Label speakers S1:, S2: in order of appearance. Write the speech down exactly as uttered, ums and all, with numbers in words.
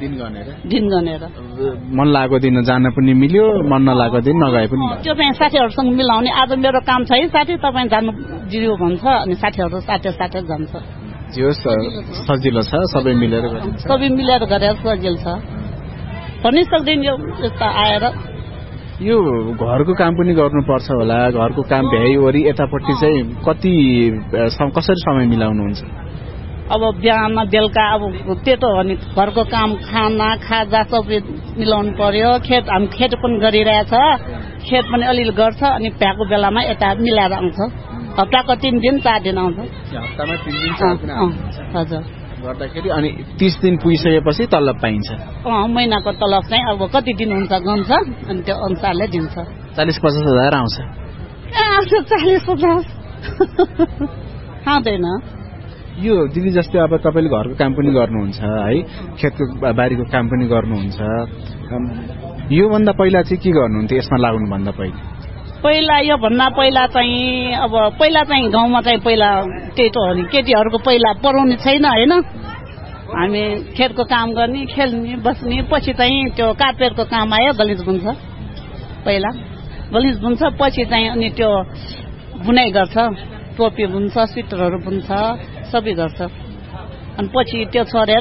S1: दिन गनेर
S2: दिन गनेर
S1: मन लागेको दिन जान पनि मिल्यो, मन नलागेको दिन नगए पनि भयो।
S2: त्यो चाहिँ साथीहरूसँग मिलाउने, आज मेरो काम छ है साथी तपाईँ जानु जियो भन्छ अनि साथीहरू साथी साथी जान्छ।
S1: जे होस् सजिलो छ, सबै मिलेर गरिन्छ।
S2: सबै मिलेर गरेर सजिलो छ भन्नै सक्दैन। यो यता आएर
S1: यो घरको काम पनि गर्नुपर्छ होला, घरको काम भ्याइवरी यतापट्टि चाहिँ कति कसरी समय मिलाउनुहुन्छ?
S2: अब बिहान बेलुका अब त्यो त हो नि, घरको काम खाना खाजा सबै मिलाउनु पर्यो। खेत हामी खेत पनि गरिरहेछ, खेत पनि अलिअलि गर्छ अनि भ्याएको बेलामा यता मिलाएर आउँछ। हप्ताको तिन दिन चार दिन आउँछ।
S1: हप्तामा तिन दिन चार दिन
S2: हजुर
S1: गर्दाखेरि अनि तीस दिन पुगिसकेपछि तलब पाइन्छ।
S2: अँ महिनाको तलब चाहिँ अब कति दिन हुन्छ गन्छ अनि त्यो अनुसारले दिन्छ।
S1: चालिस पचास हजार आउँछ।
S2: आउँछ चालिस पचास आउँदैन।
S1: यो दिदी जस्तै अब तपाईँले घरको काम पनि गर्नुहुन्छ है, खेतको बारीको काम पनि गर्नुहुन्छ, योभन्दा पहिला चाहिँ के गर्नुहुन्थ्यो यसमा लाग्नुभन्दा पहिला?
S2: पहिला यो भन्दा पहिला चाहिँ अब पहिला चाहिँ गाउँमा चाहिँ पहिला त्यही त हो नि, केटीहरूको पहिला पढाउने छैन होइन, हामी खेतको काम गर्ने खेल्ने बस्ने। पछि चाहिँ त्यो कार्पेटको काम आयो, गलिज बुन्छ पहिला गलिज बुन्छ, पछि चाहिँ अनि त्यो बुनाइ गर्छ, टोपी बुन्छ, स्वेटरहरू बुन्छ, सबै गर्छ। अनि पछि त्यो छोडेर